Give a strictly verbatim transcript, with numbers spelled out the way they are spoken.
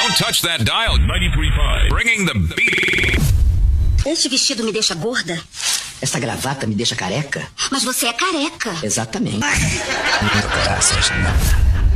Don't touch that dial. ninety-three point five. Bringing the beat. Este vestido me deixa gorda? Essa gravata me deixa careca? Mas você é careca. Exatamente.